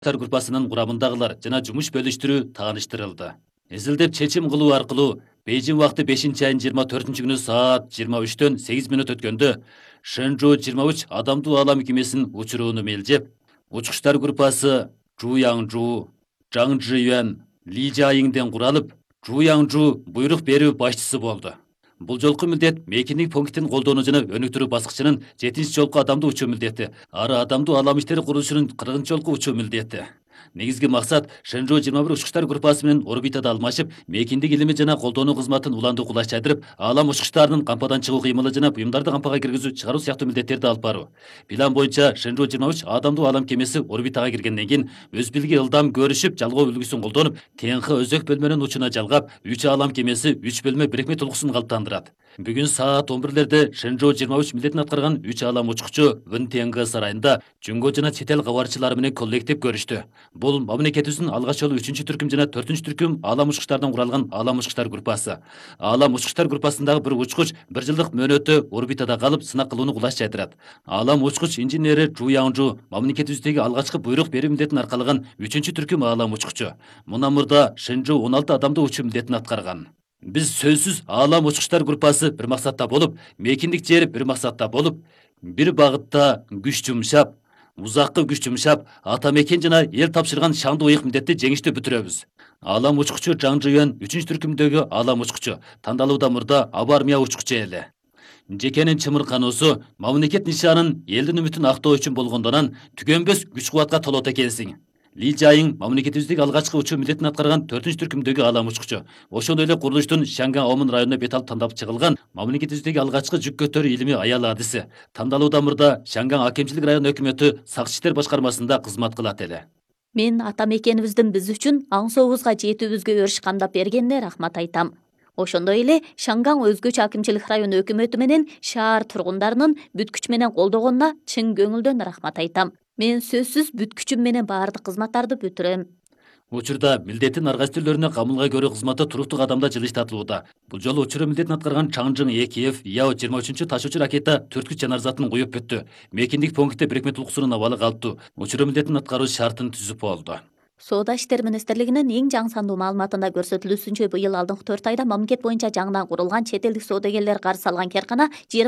группасынын курамындагылар жана жумуш бөлүштүрүү тааныштырылды. Изилдеп чечим кылуу аркылуу Бейжин убакыты 5-айын 24-күнү саат 23-төн 8 минут өткөндө Шэнжу 23 адамдуу алам кемесинин учурууну мелжеп, учкучтар группасы Жу Яңжу, Жаң Жиюан, Ли Жайиңден куралып, Жу Яңжу буйрук берүү башчысы болду. Бул жолку милдет мейкиндик пунктин колдонуу жана өнүктүрүү баскычынын 7-жолку адамдуу учуу милдети, ары адамдуу алам иштери курулушунун 40-жолку учуу милдети. Негизги максат Шэнжу 21 учкучтар группасы менен орбитада алмашып, мейкиндик илими жана колдонуу кызматын уландуу кулачтайдырып, алам учкучтарынын кампадан чыгуу кыймылы жана буюмдарды кампага киргизүү чыгаруу сыяктуу милдеттерди алып баруу. План боюнча Шэнжу 23 адамдуу алам кемеси орбитага киргенден кийин өз билги ылдам көрүшүп, жалгоо үлгүсүн колдонуп, ТНХ өзөк бөлмөнүн учуна жалгап, 3 алам кемеси 3 бөлмө бирикме толкусун калыптандырат. Бүгүн саат 11-лерде Шэнжу 23 милдетин аткарган 3 алам учкучу Вын ТНГ сарайында Жунго жана чет эл кабарчылары менен коллектив көрүштү. Бул мамлекетибиздин алгач жолу 3-түркүм жана 4-түркүм алам учкучтардан куралган алам учкучтар группасы. Алам учкучтар группасындагы бир учкуч 1 жылдык мөөнөттө орбитада калып сынак кылууну кулаш жайдырат. Алам учкуч инженери Жу Яңжу мамлекетибиздеги алгачкы буйрук берүү милдетин аркалаган 3-түркүм алам учкучу. Мындан мурда Шэнжу 16 адамдуу учуу милдетин аткарган. Биз сөзсүз алам учкучтар группасы бир максатта болуп, мейкиндик жери бир максатта болуп, бир багытта күч жумшап, узаккы күч жумшап, ата мекен жана эл тапшырган шаңдуу ыйык милдетти жеңиштүү бүтүрөбүз. Алам учкучу Жаң Жиюан 3-түркүмдөгү алам учкучу, тандалууда мурда аба армия учкучу эле. Жекенин чымыркануусу мамлекет нишанын элдин үмүтүн актоо үчүн болгондон түгөнбөс күч кубатка толот экенсиң. Ли Жайиң мамлекетибиздеги алгачкы учуу милдетин аткарган 4-түркүмдөгү алам учкучу. Ошондой эле курулуштун Шанган Омун районуна бет алып тандап чыгылган мамлекетибиздеги алгачкы жүк көтөрүү илими аял адиси. Тандалууда мурда Шанган акимчилик район өкмөтү сакчы иштер башкармасында кызмат кылат эле. Мен ата мекенибиздин биз үчүн аң сообузга жетүүбүзгө өрүш камдап бергенине рахмат айтам. Ошондой эле Шанган өзгөчө акимчилик район өкмөтү менен шаар тургундарынын бүт күч менен колдогонуна чын көңүлдөн рахмат айтам. Мен сөзсүз бүт күчүм менен баардык кызматтарды бүтүрөм. Учурда милдеттин аргайсы түрлөрүнө камылга көрүү кызматы туруктуу кадамда жылыштатылууда. Бул жолу учуру милдетин аткарган Чаңжың Экиев Яо 23 ташуучу ракета 4 күч жанар затын куюп бүттү. Мейкиндик пунктте бирикме толкусунун абалы калыптуу. Учуру милдетин аткаруу шартын түзүп болду. Соода иштер министрлигинин эң жаңы сандуу маалыматында көрсөтүлүүсүнчө быйыл алдыңкы 4 айда мамлекет боюнча жаңыдан курулган чет элдик соодагерлер карыз алган керкана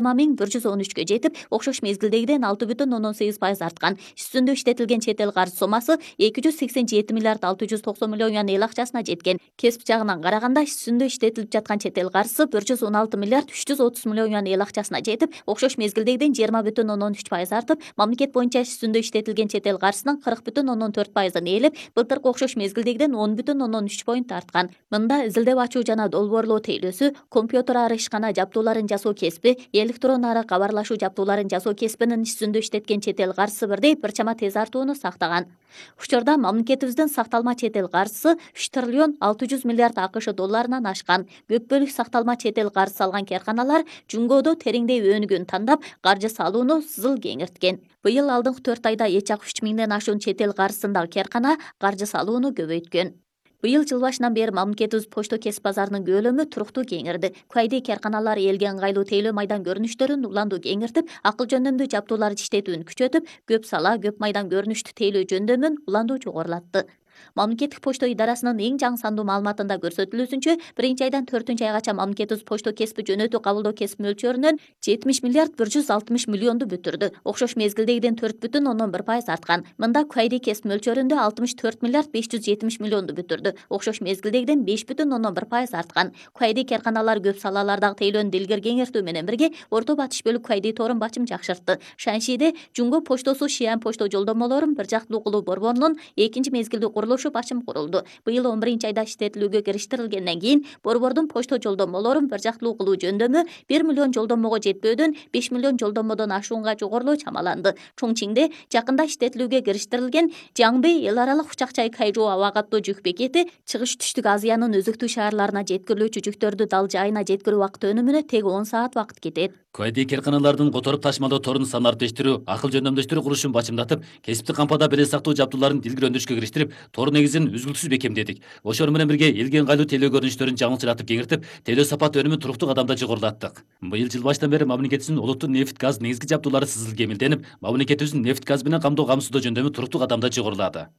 20.113кө жетип, окшош мезгилдегиден 6,8% арткан. Үстүндө иштетилген чет эл карыз сомасы 287 миллиард 690 миллион юан эл акчасына жеткен. Кесип жагынан караганда үстүндө иштетилип жаткан чет эл карызы 116 миллиард 330 миллион юан эл акчасына жетип, окшош мезгилдегиден 20,13% артып, мамлекет боюнча үстүндө иштетилген чет эл карызынын 40,4%ын ээлеп, былтыркы окшош мезгилдегиден 10,3 поинт арткан. Мында изилдеп ачуу жана долбоорлоо тейлөөсү, компьютер ары ишкана жабдууларын жасоо кесиби, электрон ары кабарлашуу жабдууларын жасоо кесибинин үстүндө иштеткен чет эл карызы бирдей бир чама тез артууну сактаган. Учурда мамлекетибиздин сакталма чет эл карызы 3 триллион 600 миллиард АКШ долларынан ашкан. Көп бөлүк сакталма чет эл карыз алган керканалар Жунгодо тереңдей өнүгүүнү тандап, каржы салууну сызыл кеңирткен. Быйыл алдыңкы 4 айда эч 3.000ден ашуун чет эл карызындагы керкана каржы салууну көбөйткөн. Быйыл жыл башынан бери мамлекетибиз почта кесип базарынын көлөмү туруктуу кеңирди. Куайдей керканалар элге ыңгайлуу тейлөө майдан көрүнүштөрүн уландуу кеңиртип, акыл жөндөмдүү жабдууларды иштетүүнү күчөтүп, көп сала, көп майдан көрүнүштүү тейлөө жөндөмүн уландуу жогорулатты. Мамлекеттик почта идарасынын эң жаңы сандуу маалыматында көрсөтүлүүсүнчө, 1-айдан 4-айгача мамлекетибиз почта кесиби жөнөтүү кабылдоо кесип мөлчөрүнөн 70 миллиард 160 миллионду бүтүрдү. Окшош мезгилдегиден 4,1% арткан. Мында Куайдей кесип мөлчөрүндө 64 миллиард 570 миллионду бүтүрдү. Окшош мезгилдегиден 5,1% арткан. Куайдей керканалар көп салалардагы тейлөөнү дилгер кеңиртүү менен бирге Орто Батыш бөлүк Куайдей торун бачым жакшыртты. Шаншиде Жунго поштосу Шиан почта жолдомолорун бир жактуу кылуу борборунун экинчи мезгилдүү курулушу бачым курулду. Быйыл 11-айда иштетилүүгө кириштирилгенден кийин борбордун почта жолдомолорун бир жактуу кылуу жөндөмү 1 миллион жолдомого жетпөөдөн 5 миллион жолдомодон ашуунга жогорулоо чамаланды. Чоңчиңде жакында иштетилүүгө кириштирилген Жаңбей эл аралык Учакчай Кайжоо аба каттоо жүк бекети чыгыш түштүк Азиянын өзүктүү шаарларына жеткирилүүчү жүктөрдү дал жайына жеткирүү убакыты өнүмүнө тег 10 саат убакыт кетет. Куайдей керканалардын которуп ташмалоо торун санын артыштыруу, акыл жөндөмдөштүрүү курулушун бачымдатып, кесиптик кампада беле сактоо жабдууларын дилгер өндүрүшкө кириштирип, тор негизин үзгүлтүсүз бекемдедик. Ошол менен бирге элге ыңгайлуу тейлөө көрүнүштөрүн жаңылчыратып кеңиртип, тейлөө сапат өнүмүн туруктуу кадамда жогорулаттык. Быйыл жыл башынан бери мамлекетибиздин улуттук нефть газ негизги жабдуулары сызыл кемилденип, мамлекетибиздин нефть газ менен камдоо камсыздоо жөндөмү туруктуу кадамда жогорулады.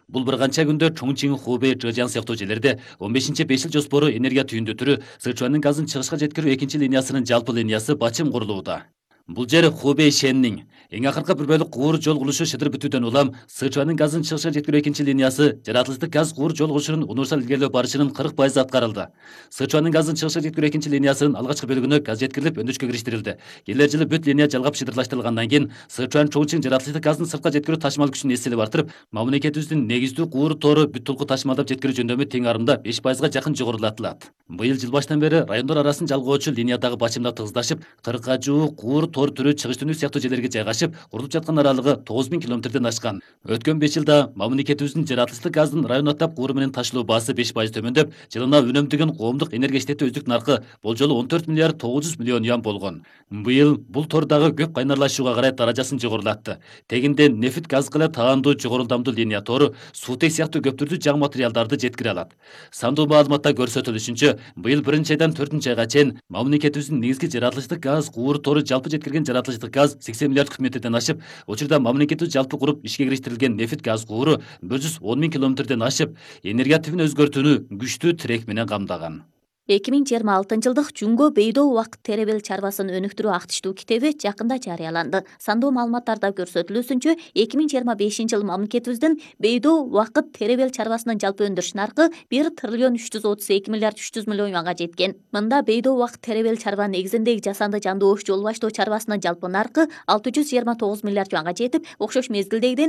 Бул бир канча күндө Чоңчиң, Хубэй, Зhejiang сыяктуу жерлерде 15-5 жыл жоспору энергия түйүндү Сычуандын газын чыгышка жеткирүү экинчи линиясынын жалпы линиясы бачым курулууда. Бул жер Хубэй Шеннин эң акыркы бир бөлүк куур жол курулушу шыдыр бүтүүдөн улам Сычуандын газын чыгышка жеткирүү экинчи линиясы жаратылыштык газ куур жол курушунун универсал илгерилөө барышынын 40% аткарылды. Сычуандын газын чыгышка жеткирүү экинчи линиясынын алгачкы бөлүгүнө газ жеткирилип өндүрүшкө кириштирилди. Келер жылы бүт линия жалгап шыдырлаштырылгандан кийин Сычуан Чоңчиң жаратылыштык газдын сыртка жеткирүү ташымал күчүн эселеп артырып, мамлекетибиздин негиздүү куур тору бүт толку ташымалдап жеткирүү жөндөмү тең арымда 5%га жакын жогорулатылат. Быйыл жыл башынан бери райондор арасын жалгоочу линиядагы бачымда тыгыздашып, 40га жуuk куур тор түрү чыгыш түнүк сыяктуу жерлерге жайгашып, курулуп жаткан аралыгы 9000 километрден ашкан. Өткөн 5 жылда мамлекетибиздин жаратылыштык газдын район аттап кууру менен ташылуу баасы 5% төмөндөп, жылына үнөмдөгөн коомдук энергия иштетүү үздүк наркы болжолу 14 миллиард 900 миллион юан болгон. Быйыл бул тордагы көп кайнарлашууга карай даражасын жогорулатты. Тегинде нефт газ кылар таандуу жогору ылдамдуу линия тору суутек сыяктуу көп түрдүү жаң материалдарды жеткире алат. Сандуу маалыматта көрсөтүлүшүнчө, быйыл 1-айдан 4-айга чейин мамлекетибиздин негизги жаратылыштык газ куур тору жалпы жеткирген жаратылыштык газ 80 миллиард куб метрден ашып, учурда мамлекетибиз жалпы куруп ишке кириштирилген нефт газ кууру 110 000 километрден ашып, энергия типин өзгөртүүнү күчтүү тирек менен камдаган. 2026 жылдык Жунго Бейдоо убакыт теребел чарбасын өнүктүрүү актиштүү китеби жакында жарыяланды. Сандуу маалыматтарда көрсөтүлүүсүнчө, 2025 жыл мамлекетибиздин Бейдоо убакыт теребел чарбасынын жалпы өндүрүш наркы 1 триллион 332 миллиард 300 миллион юанга жеткен. Мында Бейдоо убакыт теребел чарба негизиндеги жасанды жандуу ош жол баштоо чарбасынын жалпы наркы 629 миллиард юанга жетип, окшош мезгилдегиден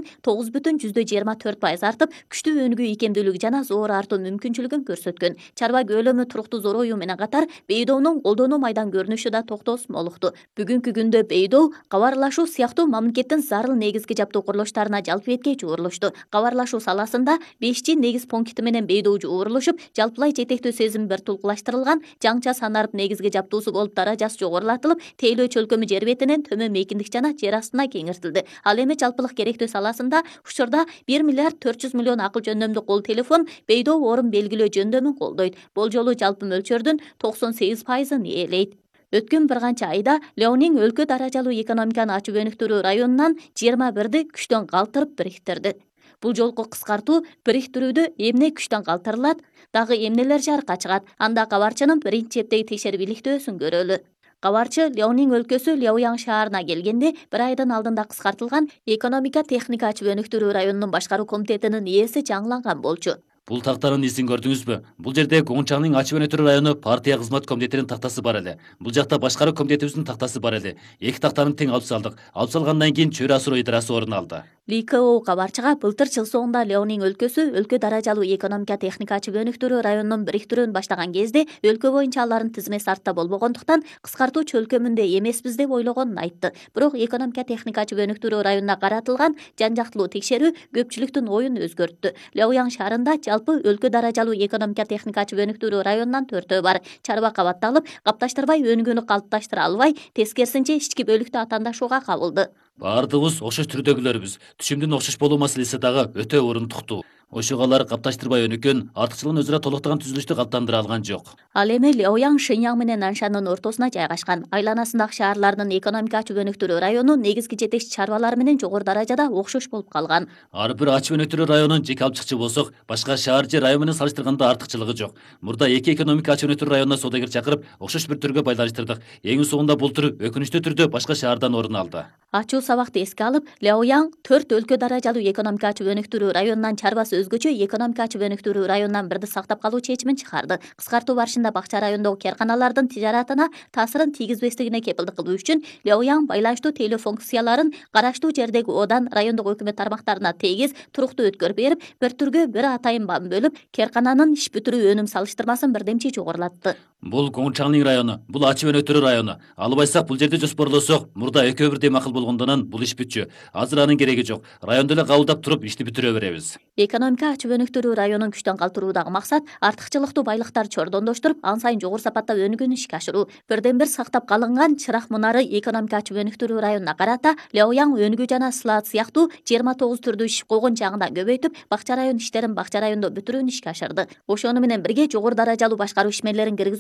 9,24% артып, күчтүү өнүгүү ийкемдүүлүгү жана зоор артуу мүмкүнчүлүгүн көрсөткөн. Чарба көлөмү туруктуу зороюу менен катар Бейдоонун колдонуу майдан көрүнүшү да токтоосуз молукту. Бүгүнкү күндө Бейдоо кабарлашуу сыяктуу мамлекеттин зарыл негизги жаптоо курулуштарына жалпы бетке жуурулушту. Кабарлашуу саласында 5 негиз пункти менен Бейдоо жуурулушуп, жалпылай жетектөө сезим бир тулкулаштырылган, жаңча санарып негизги жаптуусу болуп даражасы жогорулатылып, тейлөө чөлкөмү жер бетинен төмөн мейкиндик жана жер астына кеңиртилди. Ал эми жалпылык керектөө саласында учурда 1 миллиард 400 миллион акыл жөндөмдүү кол телефон Бейдоо орун белгилөө жөндөмүн колдойт. Болжолу жалпы мөлчөрдүн 98%ын ээлейт. Өткөн бир канча айда Леонин өлкө даражалуу экономиканы ачып өнүктүрүү районунан 21 күчтөн калтырып бириктирди. Бул жолку кыскартуу бириктирүүдө эмне күчтөн калтырылат, дагы эмнелер жарыкка чыгат? Анда кабарчынын биринчи чептеги текшерип иликтөөсүн көрөлү. Кабарчы Леонин өлкөсү Ляояң шаарына келгенде, бир айдан алдында кыскартылган экономика техника ачып өнүктүрүү районунун башкаруу комитетинин ээси жаңыланган болчу. Бул тактанын изин көрдүңүзбү? Бул жерде Гоңчаңдын ачып өнүктүрүү району партия кызмат комитетинин тактасы бар эле. Бул жакта башкаруу комитетибиздин тактасы бар эле. Эки тактаны тең алып салдык. Алып салгандан кийин чөйрө асыроо идарасы орун алды. ЛКО кабарчыга былтыр жыл соңунда Леонин өлкөсү өлкө даражалуу экономика техника ачып өнүктүрүү районунун бириктирүүнү баштаган кезде өлкө боюнча алардын тизмеси артта болбогондуктан кыскартуу чөлкөмүндө эмеспиз деп ойлогонун айтты. Бирок экономика техника ачып өнүктүрүү районуна каратылган жан жактылуу текшерүү көпчүлүктүн оюн өзгөрттү. Ляояң шаарында жалпы өлкө даражалуу экономика техника ачып өнүктүрүү районунан 4 бар. Чарба кабатталып, капташтырбай өнүгүүнү калыпташтыра албай, тескерисинче ички бөлүктү атандашууга кабылды. Бардыгыбыз окшош түрдөгүлөрбүз. Түшүмдүн окшош болуу маселеси дагы өтө орунтуктуу. Ошого алар капташтырбай өнүккөн, артыкчылыгын өзүрө толуктаган түзүлүштү калыптандыра алган жок. Ал эми Ляояң Шэньяң менен Наншандын ортосуна жайгашкан. Айланасындагы шаарлардын экономика ачып өнүктүрүү району негизги жетекчи чарбалары менен жогору даражада окшош болуп калган. Ар бир ачып өнүктүрүү районун жеке алып чыкчы болсок, башка шаар же район менен салыштырганда артыкчылыгы жок. Мурда эки экономика ачып өнүктүрүү районуна саудагер чакырып, окшош бир түргө байланыштырдык. Эң соңунда бул түр өкүнүчтүү түрдө башка шаардан орун алды. Ачуу сабакты эске алып, Ляояң 4 өлкө даражалуу экономика ачып өнүктүрүү районунан чарбасы өзгөчө экономика ачып өнүктүрүү районунан бирди сактап калуу чечимин чыгарды. Кыскартуу барышында бакча райондогу карканалардын тижаратына таасирин тийгизбестигине кепилдик кылуу үчүн Ляояң байланыштуу тейлөө функцияларын караштуу жердеги одан райондук өкмөт тармактарына тегиз, туруктуу өткөрүп берип, бир түргө бир атайын бам бөлүп, каркананын иш бүтүрүү өнүм салыштырмасын бирдемчи жогорулатты. Бул Гоңчаңдын району, бул ачып өнүктүрүү району. Албайсак бул жерде жоспорлосок, мурда экөө бирдей макул болгондон бул иш бүтчү. Азыр анын кереги жок. Райондо эле кабылдап туруп ишти бүтүрө беребиз. Экономика ачып өнүктүрүү районун күчтөн калтыруудагы максат артыкчылыктуу байлыктарды чордондоштуруп, ан сайын жогору сапатта өнүгүүнү ишке ашыруу. Бирден бир сактап калынган чырак мунары экономика ачып өнүктүрүү районуна карата Ляояң өнүгүү жана сылаат сыяктуу 29 түрдүү иш койгон жагынан көбөйтүп, бакча район иштерин бакча райондо бүтүрүүнү ишке ашырды. Ошону менен бирге жогору даражалуу башкаруу ишмерлерин киргизүү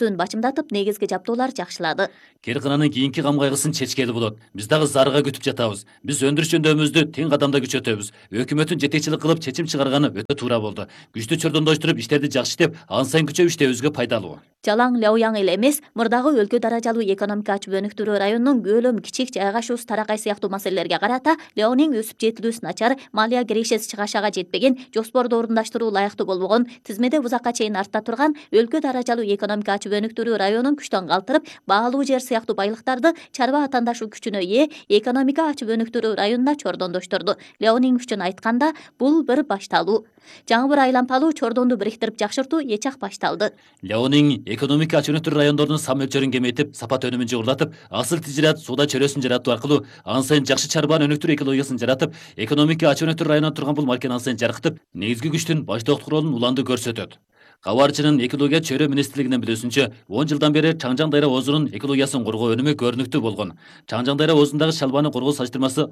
өсүүн бачымдатып, негизги жабдуулар жакшылады. Керкананын кийинки кам кайгысын чечкели болот. Биз дагы зарыга күтүп жатабыз. Биз өндүрүш жөндөмүздү тең кадамда күчөтөбүз. Өкмөттүн жетекчилик кылып чечим чыгарганы өтө туура болду. Күчтү чордондоштуруп иштерди жакшы иштеп, ан сайын күчөп иштебибизге пайдалуу. Жалаң Ляояң эле эмес, мурдагы өлкө даражалуу экономика ачып өнүктүрүү районунун көлөм кичик жайгашуусу таракай сыяктуу маселелерге карата Ляонин өсүп жетилүүсү начар, малия кирешеси чыгашага жетпеген, жоспорду орундаштыруу ылайыктуу болбогон, тизмеде узакка чейин артта турган өлкө даражалуу экономика ачып өнүктүрүү районун күчтөн калтырып, баалуу жер сыяктуу байлыктарды чарба атаандашуу күчүнө ээ экономика ачып өнүктүрүү районуна чордондоштурду. Ляонин үчүн айтканда, бул бир башталуу. Жаңы бир айлампалуу чордонду бириктирип жакшыртуу эч ак башталды. Ляонин экономика ачып өнүктүрүү райондорунун сан мөлчөрүн кемейтип, сапат өнүмүн жогорулатып, асыл тижират сууда чөрөсүн жаратуу аркылуу ан сайын жакшы чарбаны өнүктүрүү экологиясын жаратып, экономика ачып өнүктүрүү районуна турган бул маркени ан сайын жаркытып, негизги күчтүн баштоодук ролун уланды көрсөтөт. Кабарчынын экология чөйрө министрлигинин билүүсүнчө, 10 жылдан бери Чаңжаң дайра оозунун экологиясын коргоо өнүмү көрүнүктүү болгон. Чаңжаң дайра оозундагы шалбаны коргоо салыштырмасы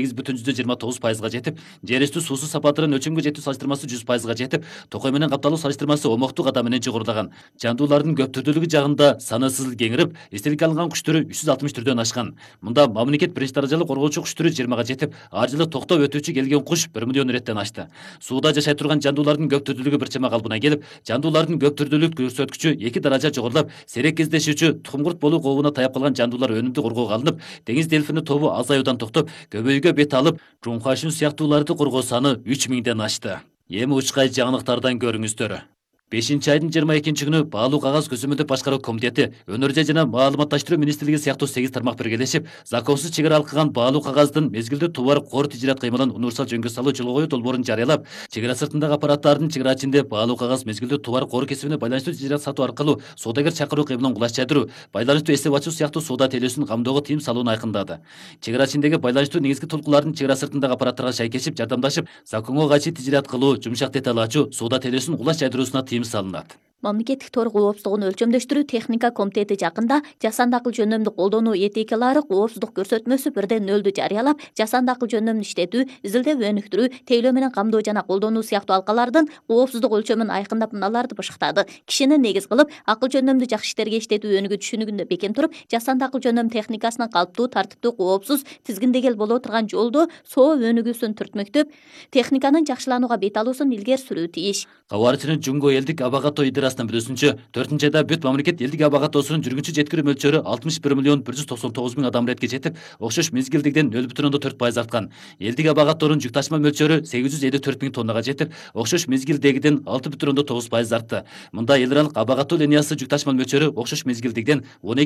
68,29%-га жетип, жер үстү суусу сапатынын өлчөмгө жетүү салыштырмасы 100%-га жетип, токой менен капталуу салыштырмасы омоктуу кадам менен жогорулаган. Жандуулардын көп түрдүүлүгү жагында санысыз кеңирип, эстеликке алынган куш түрү 360 түрдөн ашкан. Мында мамлекет биринчи даражалуу коргоочу куш түрү 20-га жетип, ар жылы токтоп өтүүчү келген куш 1 миллион иреттен ашты. Сууда жашай турган жандуулардын көп түрдүүлүгү бир чама калыбына келип, жандуулардын көп түрдүүлүк көрсөткүчү 2 даража жогорулап, сейрек кездешүүчү тукумкурт болуу кообуна таяп калган жандуулар өнүмдүү коргоого алынып, деңиз дельфини тобу азаюудан токтоп, көбөйүүгө бет алып, жуңкашын сыяктууларды коргоо саны 3000ден ашты. Эми учкай жаңылыктардан көрүңүздөр. 5-айдын 22 күнү баалуу кагаз көзөмөлдөп башкаруу комитети, өнөр жай жана маалыматташтыруу министрлиги сыяктуу 8 тармак биргелешип, законсуз чек ара алкаган баалуу кагаздын мезгилдүү товар кор тижират кыймылын универсал жөнгө салуу жолго коюу долбоорун жарыялап, чек ара сыртындагы аппараттардын чек ара ичинде баалуу кагаз мезгилдүү товар кор кесибине байланыштуу тижират сатуу аркылуу соодагер чакыруу кыймылын кулаш жайдыруу, байланыштуу эсеп ачуу сыяктуу соода тейлөөсүн камдоого тыйым салууну айкындады. Чек ара ичиндеги байланыштуу негизги толкуулардын чек ара сыртындагы аппараттарга шайкешип жардамдашып, законго кайшы тижират кылуу, жумшак деталь ачуу, соода тейлөөсүн кулаш жайдыруусуна тыйым салынат. Мамлекеттик тор коопсуздугун өлчөмдөштүрүү техника комитети жакында жасанды акыл жөндөмдү колдонуу этикалары коопсуздук көрсөтмөсү 1/0 жарыялап, жасанды акыл жөндөмдү иштетүү, изилдеп өнүктүрүү, тейлөө менен камдоо жана колдонуу сыяктуу алкалардын коопсуздук өлчөмүн айкындап мыналарды бышыктады. Кишини негиз кылып, акыл жөндөмдү жакшы иштерге иштетүү өнүгүү түшүнүгүндө бекем туруп, жасанды акыл жөндөм техникасынын калыптуу, тартиптүү, коопсуз, тизгиндегел боло турган жолдо соо өнүгүүсүн түртмөктөп, техниканын жакшыланууга бет алуусун илгери сүрүү тийиш. Кабарчынын Жумго элдик абагато идырасынын билүүсүнчө, 4-айда бүт мамлекет элдик абагатосунун жүргүнчү жеткирүү мөлчөрү 61 миллион 199 миң адам иретке жетип, окшош мезгилдигиден 0,4% арткан. Элдик абагаторунун жүк ташыма мөлчөрү 854 миң тоннага жетип, окшош мезгилдегиден 6,9% артты. Мында эл аралык абагато линиясы жүк ташыма мөлчөрү окшош мезгилдигиден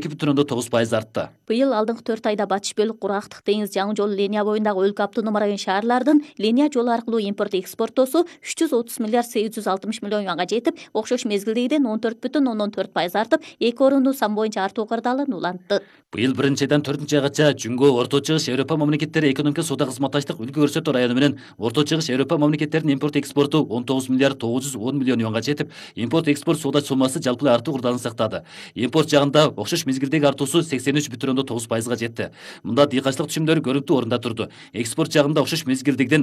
12,9% артты. Быйыл алдыңкы 4 айда батыш бөлүк кургактык деңиз жаңы жол линия боюндагы өлкө автоном район шаарлардын линия жолу аркылуу импорт экспорттоосу 330 миллиард 860 миллион юанга жетип, окшош мезгилдегиден 14,4% артып, 2 орунду сан боюнча артуу кырдаалын улантты. Быйыл 1-айдан 4-айгача Жумго Орто Чыгыш Европа мамлекеттери экономика соода кызматташтык үлгү көрсөтүү району менен Орто Чыгыш Европа мамлекеттеринин импорт экспорту 19 миллиард 910 миллион юанга жетип, импорт экспорт соода суммасы жалпылай артуу кырдаалын сактады. Импорт жагында окшош мезгилдеги артуусу 83,9%-га жетти. Мында дыйканчылык түшүмдөрү көрүнүктүү орунда турду. Экспорт жагында окшош мезгилдигиден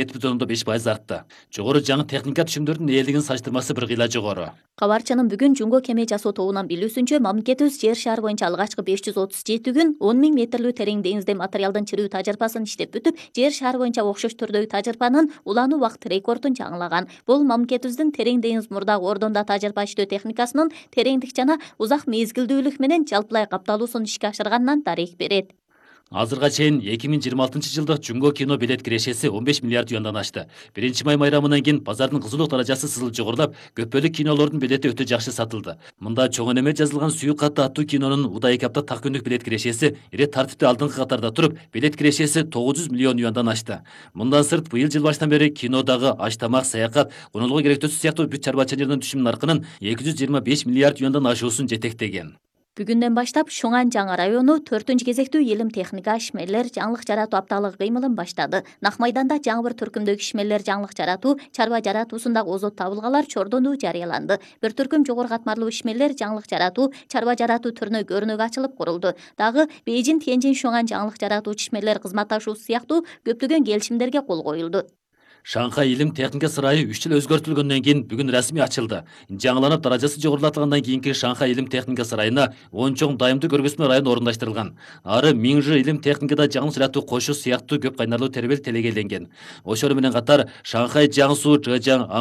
87,5% артты. Жогору жаңы техника түшүмдөрүнүн ээлигинин салыштырмасы бир кыйла жогору. Кабарчынын бүгүн Жумго кеме жасоо тобунан билүүсүнчө, мамлекетибиз жер шаар боюнча алгачкы 537 күн 10 000 метрлүү терең деңизде материалдын чирүү тажрыйбасын иштеп бүтүп, жер шаар боюнча окшош түрдөгү тажрыйбанын улануу убакыт рекордун жаңылаган. Бул мамлекетибиздин терең деңиз мурдагы ордонда тажрыйба иштөө техникасынын тереңдик жана узак мезгилдүүлүк менен жалпылай капталуусун ишке ашырганынан дарек берет. Азырга чейин 2026-жылдык Жумго кино билет кирешеси 15 миллиард юандан ашты. 1-май майрамынан кийин базардын кызылуу даражасы сызыл жогорулап, көпөлүк кинолордун билети өтө жакшы сатылды. Мында чоң эме жазылган Сүйүк катты аттуу кинонун Удай капта так күндүк билет кирешеси ирет тартипте алдыңкы катарда туруп, билет кирешеси 900 миллион юандан ашты. Мындан сырт быйыл жыл башынан бери кинодагы аш тамак, саякат, конолго керектөөсү сыяктуу бүт чарбачылыгынын түшүм наркынын 225 миллиард юандан ашуусун жетектеген. Бүгүндөн баштап Шуңан жаңы району 4-кезектүү илим техника ишмерлер жаңылык жаратуу апталыгы кыймылын баштады. Нак майданда жаңы бир түркүмдөгү ишмерлер жаңылык жаратуу, чарба жаратуусундагы озот табылгалар чордонуу жарыяланды. Бир түркүм жогору катмарлуу ишмерлер жаңылык жаратуу, чарба жаратуу түрүнө көрүнөк ачылып курулду. Дагы Бейжин, Тяньжин, Шуңан жаңылык жаратуучу ишмерлер кызматташуусу сыяктуу көптөгөн келишимдерге кол коюлду. Шанхай илим техника сарайы 3 жыл өзгөртүлгөндөн кийин бүгүн расмий ачылды. Жаңыланып даражасы жогорулатылгандан кийинки Шанхай илим техника сарайына 10 чоң дайымдуу көргөзмө району орундаштырылган. Ары Миңжи илим техникада жаңы сүрөттүү кошу сыяктуу көп кайнарлуу тербел телегейленген. Ошону менен катар Шанхай, Жаңсу, Жэжяң,